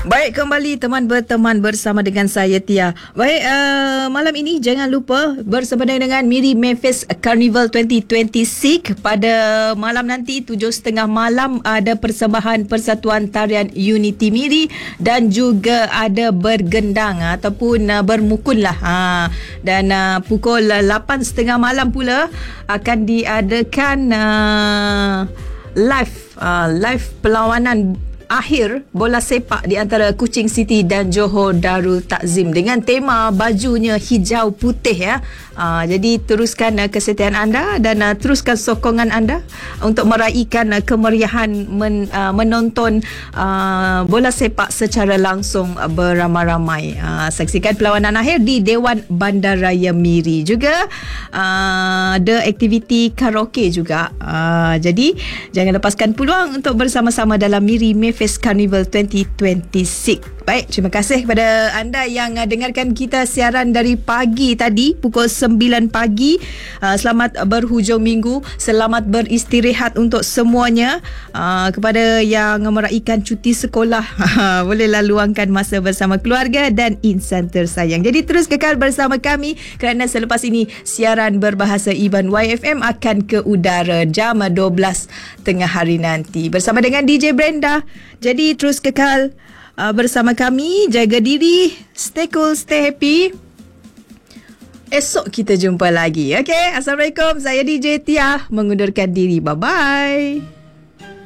Baik, kembali teman berteman bersama dengan saya Tia. Baik, malam ini jangan lupa bersempena dengan Miri Mayfest Carnival 2026. Pada malam nanti 7.30 malam ada persembahan Persatuan Tarian Unity Miri dan juga ada bergendang ataupun bermukun lah. Dan pukul 8.30 malam pula akan diadakan live perlawanan akhir bola sepak di antara Kuching City dan Johor Darul Takzim dengan tema bajunya hijau putih ya. Jadi teruskan kesetiaan anda dan teruskan sokongan anda untuk meraihkan kemeriahan menonton bola sepak secara langsung beramai-ramai. Saksikan perlawanan akhir di Dewan Bandaraya Miri. Juga ada aktiviti karaoke juga. Jadi jangan lepaskan peluang untuk bersama-sama dalam Miri Mayfest Carnival 2026. Baik, terima kasih kepada anda yang dengarkan kita siaran dari pagi tadi pukul 9 pagi. Selamat berhujung minggu, selamat beristirahat untuk semuanya. Kepada yang meraihkan cuti sekolah, bolehlah luangkan masa bersama keluarga dan insan tersayang. Jadi terus kekal bersama kami kerana selepas ini siaran berbahasa Iban YFM akan ke udara jam 12 tengah hari nanti bersama dengan DJ Brenda. Jadi terus kekal bersama kami, jaga diri, stay cool, stay happy. Esok kita jumpa lagi. Okay, Assalamualaikum. Saya DJ Tia mengundurkan diri. Bye-bye.